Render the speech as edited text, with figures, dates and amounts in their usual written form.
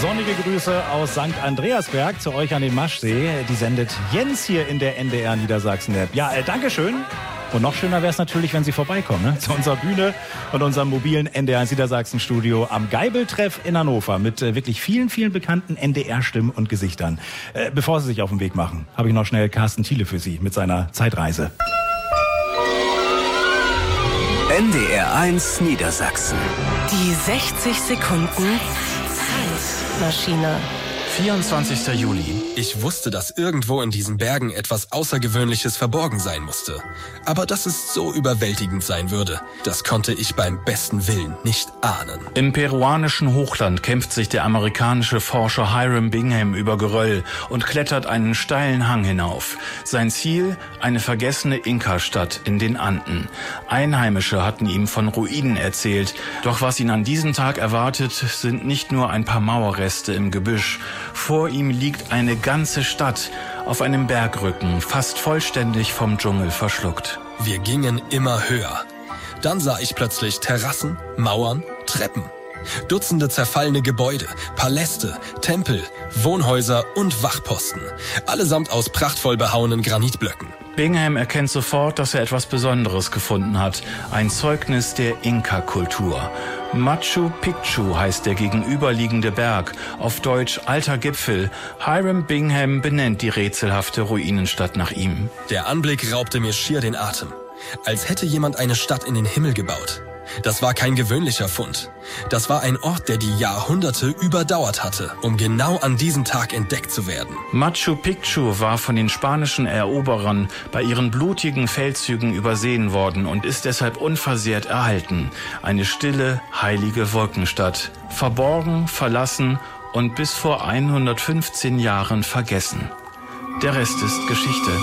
Sonnige Grüße aus St. Andreasberg zu euch an den Maschsee. Die sendet Jens hier in der NDR Niedersachsen-App. Ja, Dankeschön. Und noch schöner wäre es natürlich, wenn Sie vorbeikommen, ne? Zu unserer Bühne und unserem mobilen NDR Niedersachsen-Studio am Geibeltreff in Hannover mit wirklich vielen, vielen bekannten NDR-Stimmen und Gesichtern. Bevor Sie sich auf den Weg machen, habe ich noch schnell Carsten Thiele für Sie mit seiner Zeitreise. NDR 1 Niedersachsen. Die 60 Sekunden Zeitmaschine. 24. Juli. Ich wusste, dass irgendwo in diesen Bergen etwas Außergewöhnliches verborgen sein musste. Aber dass es so überwältigend sein würde, das konnte ich beim besten Willen nicht ahnen. Im peruanischen Hochland kämpft sich der amerikanische Forscher Hiram Bingham über Geröll und klettert einen steilen Hang hinauf. Sein Ziel? Eine vergessene Inka-Stadt in den Anden. Einheimische hatten ihm von Ruinen erzählt. Doch was ihn an diesem Tag erwartet, sind nicht nur ein paar Mauerreste im Gebüsch. Vor ihm liegt eine ganze Stadt auf einem Bergrücken, fast vollständig vom Dschungel verschluckt. Wir gingen immer höher. Dann sah ich plötzlich Terrassen, Mauern, Treppen. Dutzende zerfallene Gebäude, Paläste, Tempel, Wohnhäuser und Wachposten. Allesamt aus prachtvoll behauenen Granitblöcken. Bingham erkennt sofort, dass er etwas Besonderes gefunden hat. Ein Zeugnis der Inka-Kultur. Machu Picchu heißt der gegenüberliegende Berg, auf Deutsch Alter Gipfel. Hiram Bingham benennt die rätselhafte Ruinenstadt nach ihm. Der Anblick raubte mir schier den Atem. Als hätte jemand eine Stadt in den Himmel gebaut. Das war kein gewöhnlicher Fund. Das war ein Ort, der die Jahrhunderte überdauert hatte, um genau an diesem Tag entdeckt zu werden. Machu Picchu war von den spanischen Eroberern bei ihren blutigen Feldzügen übersehen worden und ist deshalb unversehrt erhalten. Eine stille, heilige Wolkenstadt. Verborgen, verlassen und bis vor 115 Jahren vergessen. Der Rest ist Geschichte.